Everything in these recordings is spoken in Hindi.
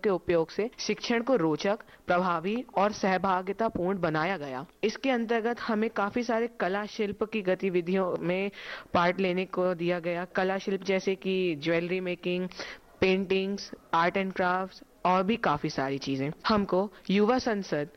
के उपयोग से शिक्षण को रोचक, प्रभावी और सहभागितापूर्ण बनाया गया। इसके अंतर्गत हमें काफी सारे कला शिल्प की गतिविधियों में पार्ट लेने को दिया गया। कला शिल्प जैसे कि jewellery making, paintings, art and crafts और भी काफी सारी चीजें। हमको युवा संसद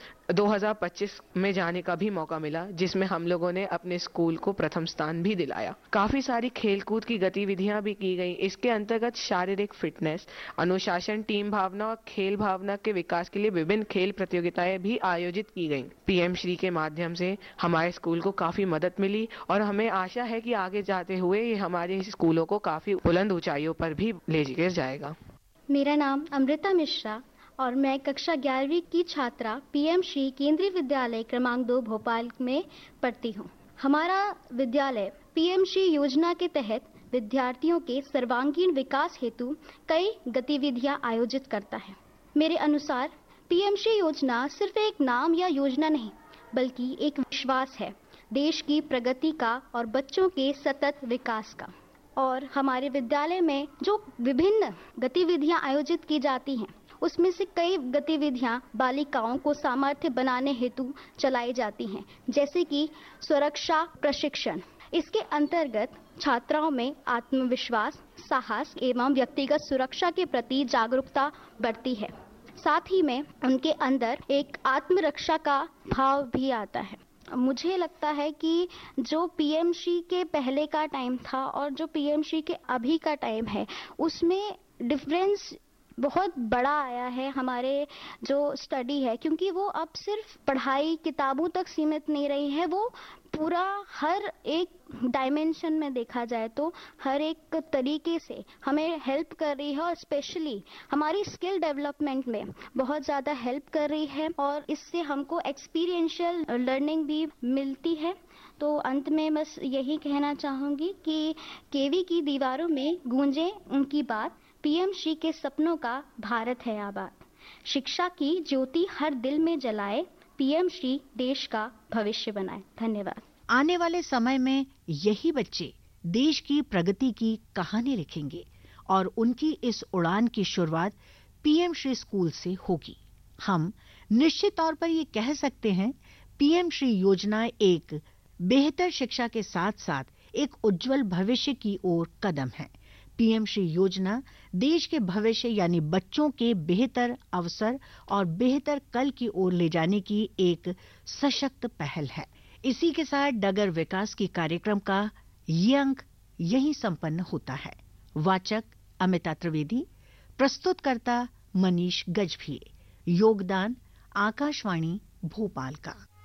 2025 में जाने का भी मौका मिला, जिसमें हम लोगों ने अपने स्कूल को प्रथम स्थान भी दिलाया। काफी सारी खेलकूद की गतिविधियां भी की गई। इसके अंतर्गत शारीरिक फिटनेस, अनुशासन, टीम भावना और खेल भावना के विकास के लिए विभिन्न खेल प्रतियोगिताएं भी आयोजित की गई। पीएम श्री के माध्यम से हमारे स्कूल को काफी मदद मिली और हमें आशा है कि आगे जाते हुए ये हमारे स्कूलों को काफी बुलंद ऊंचाइयों पर भी ले जाएगा। मेरा नाम अमृता मिश्रा और मैं कक्षा 11वीं की छात्रा पीएम श्री केंद्रीय विद्यालय क्रमांक 2 भोपाल में पढ़ती हूँ। हमारा विद्यालय पीएम श्री योजना के तहत विद्यार्थियों के सर्वांगीण विकास हेतु कई गतिविधियां आयोजित करता है। मेरे अनुसार पीएम श्री योजना सिर्फ एक नाम या योजना नहीं, बल्कि एक विश्वास है देश की प्रगति का और बच्चों के सतत विकास का। और हमारे विद्यालय में जो विभिन्न गतिविधियां आयोजित की जाती हैं, उसमें से कई गतिविधियां बालिकाओं को सामर्थ्य बनाने हेतु चलाई जाती हैं, जैसे कि सुरक्षा प्रशिक्षण। इसके अंतर्गत छात्राओं में आत्मविश्वास, साहस एवं व्यक्तिगत सुरक्षा के प्रति जागरूकता बढ़ती है। साथ ही में उनके अंदर एक आत्मरक्षा का भाव भी आता है। मुझे लगता है कि जो पीएमश्री के पहले का टाइम था और जो पीएमश्री के अभी का टाइम है, उसमें डिफरेंस बहुत बड़ा आया है। हमारे जो स्टडी है, क्योंकि वो अब सिर्फ पढ़ाई किताबों तक सीमित नहीं रही है, वो पूरा हर एक डायमेंशन में देखा जाए तो हर एक तरीके से हमें हेल्प कर रही है और स्पेशली हमारी स्किल डेवलपमेंट में बहुत ज़्यादा हेल्प कर रही है और इससे हमको एक्सपीरियंशियल लर्निंग भी मिलती है। तो अंत में बस यही कहना चाहूँगी कि केवी की दीवारों में गूंजे उनकी बात, पीएम श्री के सपनों का भारत है आबाद। शिक्षा की ज्योति हर दिल में जलाए, पीएम श्री देश का भविष्य बनाए। धन्यवाद। आने वाले समय में यही बच्चे देश की प्रगति की कहानी लिखेंगे और उनकी इस उड़ान की शुरुआत पीएम श्री स्कूल से होगी। हम निश्चित तौर पर ये कह सकते हैं, पीएम श्री योजना एक बेहतर शिक्षा के साथ साथ एक उज्जवल भविष्य की ओर कदम है। पीएम श्री योजना देश के भविष्य यानी बच्चों के बेहतर अवसर और बेहतर कल की ओर ले जाने की एक सशक्त पहल है। इसी के साथ डगर विकास की कार्यक्रम का ये अंक यहीं संपन्न होता है। वाचक अमिता त्रिवेदी, प्रस्तुतकर्ता मनीष गजभिये। योगदान आकाशवाणी भोपाल का।